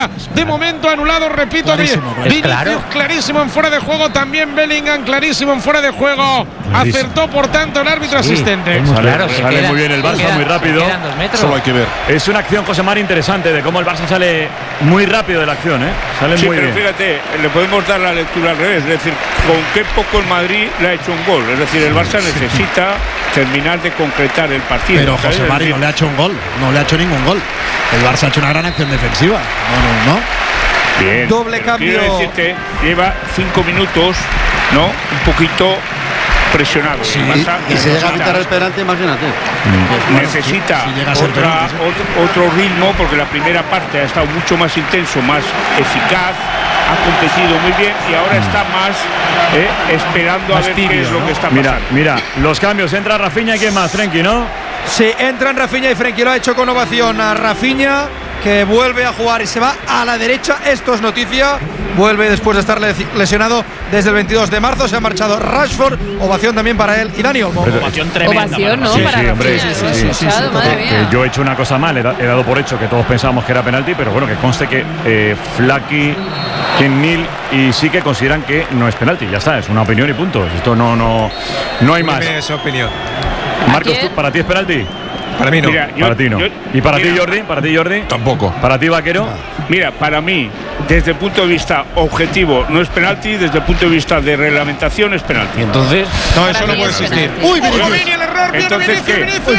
De momento anulado, repito, Vinicius clarísimo en fuera de juego, también Bellingham clarísimo en fuera de juego. Acertó por tanto el árbitro asistente. Sale muy bien el Barça, muy rápido. Solo hay que ver. Es una acción, José Mari, interesante de cómo el Barça sale muy rápido de la acción, Sale muy bien. Fíjate, le podemos dar la lectura al revés, es decir, con qué poco el Madrid le ha hecho un gol. Es decir, el Barça necesita terminar de concretar el partido. Pero José Mari no le ha hecho un gol, no le ha hecho ningún gol. El Barça ha hecho una gran acción defensiva. No. Bien. Doble cambio. Quiero decirte, lleva 5 minutos, ¿no? Un poquito presionado. Sí, y se llega a quitar el penalti, imagínate. Necesita otro ritmo, porque la primera parte ha estado mucho más intenso, más eficaz, ha competido muy bien y ahora está más esperando a ver qué es lo que está pasando. Mira, los cambios, entra Rafinha y quién más, Frenkie, ¿no? Sí, entran Rafinha y Frenkie, lo ha hecho con ovación a Rafinha, que vuelve a jugar y se va a la derecha. Esto es noticia. Vuelve después de estar lesionado desde el 22 de marzo. Se ha marchado Rashford. Ovación también para él y Dani Olmo. Ovación tremenda. Ovación, ¿no? Sí, para hombre, sí. Madre mía. Yo he hecho una cosa mal. He dado por hecho que todos pensábamos que era penalti, pero bueno, que conste que Flaky, Kenil y sí que consideran que no es penalti. Ya está, es una opinión y punto. Esto no hay más. Esa opinión. Marcos, ¿para ti es penalti? Para mí no. Mira, para ti no. ¿Y para ti, Jordi? ¿Para ti, Jordi? Tampoco. ¿Para ti, Vaquero? Mira, para mí, desde el punto de vista objetivo, no es penalti. Desde el punto de vista de reglamentación, es penalti. Entonces, no, eso no puede existir. Uy, el error. Entonces, Vinicius.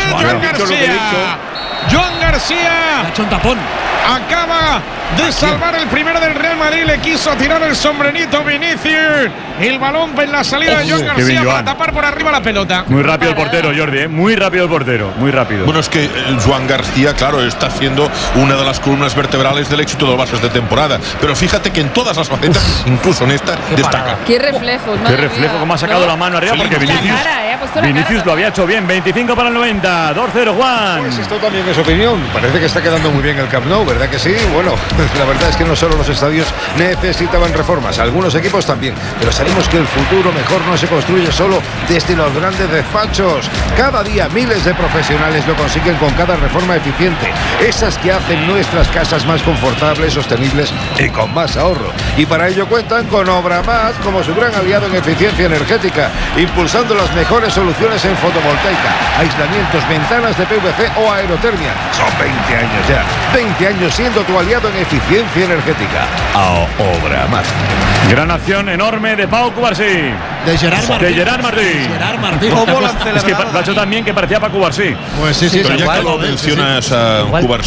Joan García. Le ha hecho un tapón. Acaba de salvar el primero del Real Madrid. Le quiso tirar el sombrerito Vinicius. El balón en la salida de Joan García para tapar por arriba la pelota. Muy rápido el portero, Jordi, muy rápido el portero, muy rápido. Bueno, es que Joan García, claro, está siendo una de las columnas vertebrales del éxito de los Barças de temporada. Pero fíjate que en todas las facetas, incluso en esta, destaca. Qué reflejos, Qué reflejo, cómo ha sacado la mano arriba, porque Vinicius lo había hecho bien. 25 para el 90, 2-0, Juan. Pues esto también es opinión. Parece que está quedando muy bien el Camp Nou, ¿verdad que sí? Bueno, la verdad es que no solo los estadios necesitaban reformas, algunos equipos también. Pero sabemos que el futuro mejor no se construye solo desde los grandes despachos. Cada día miles de profesionales lo consiguen con cada reforma eficiente. Esas que hacen nuestras casas más confortables, sostenibles y con más ahorro. Y para ello cuentan con Obramat como su gran aliado en eficiencia energética, impulsando las mejores soluciones en fotovoltaica, aislamientos, ventanas de PVC o aerotermia. Son 20 años ya. 20 años siendo tu aliado en eficiencia energética. A Obramat. Gran acción enorme de Pau Cubarsí. De Gerard Martín. Es que lo ha hecho también que parecía Pau Cubarsí. Pues sí, pero ya que lo mencionas a Cubarsí,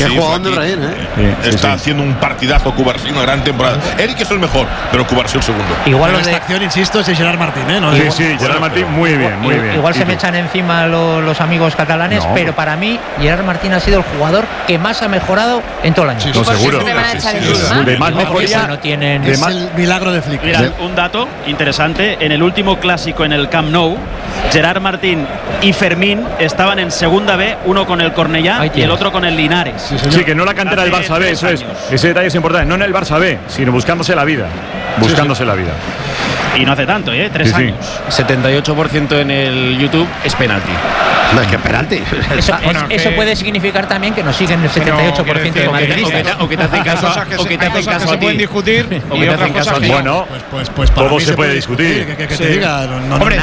está haciendo un partidazo Cubarsí, una gran temporada. Eric es el mejor, pero Cubarsí el segundo. Igual lo de esta acción, insisto, es de Gerard Martín, ¿no? Sí, Gerard Martín muy bien. Igual se me echan encima los amigos catalanes, pero para mí Gerard Martín ha sido el jugador que más ha mejorado en todo el año. No, seguro. De más mejoría. No tienen. Es el milagro de Flick. Mira, un dato interesante. En el último clásico en el Camp Nou, Gerard Martín y Fermín estaban en segunda B, uno con el Cornellá y el otro con el Linares. Sí, que no la cantera del Barça B, eso es. Ese detalle es importante. No en el Barça B, sino buscándose la vida. La vida. Y no hace tanto, 3 años. 78% en el YouTube es penalti. No, es que penalti. Eso puede significar también que nos siguen el 78% de madridistas. O que te hacen caso a ti. Se pueden discutir o que te hacen caso a ti. Bueno, pues todo se puede discutir. Que te diga. Hombre,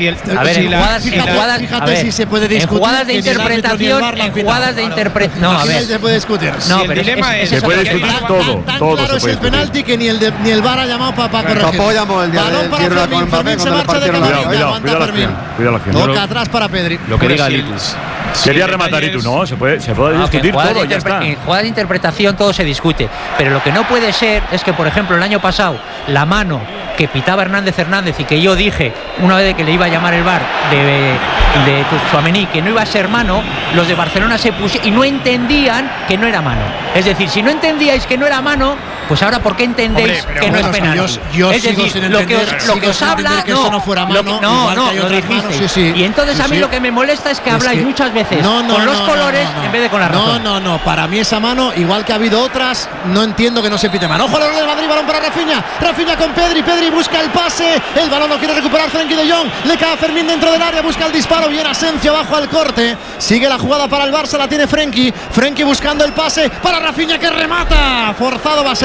fíjate si se puede discutir. En jugadas de interpretación, no, a ver. Se puede discutir. No, pero el dilema es se puede discutir todo. Todo claro se es puede el penalti que ni el VAR ha llamado para corregir. Apoyamos el día Balón para Fermín, se marcha de Cuidado la acción. Toca atrás para Pedri. Lo que diga Litus. Quería rematar y tú no, se puede discutir todo, ya está. En jugada de interpretación todo se discute, pero lo que no puede ser es que, por ejemplo, el año pasado la mano que pitaba Hernández y que yo dije una vez que le iba a llamar el VAR de Tchouaméni que no iba a ser mano, los de Barcelona se pusieron y no entendían que no era mano. Es decir, si no entendíais que no era mano, pues ahora ¿por qué entendéis que no es penalti? Yo es sigo decir, sin lo que entender, os habla que eso no fuera mano, lo dijisteis. Y entonces a mí lo que me molesta es que habláis muchas veces con los colores en vez de con la razón. No, para mí esa mano, igual que ha habido otras, no entiendo que no se pite mano. Ojo al del Madrid, balón para Rafinha con Pedri busca el pase, el balón lo quiere recuperar Frenkie de Jong, le cae a Fermín dentro del área, busca el disparo, bien Asensio abajo al corte, sigue la jugada para el Barça, la tiene Frenkie buscando el pase para Rafinha que remata, forzado va a ser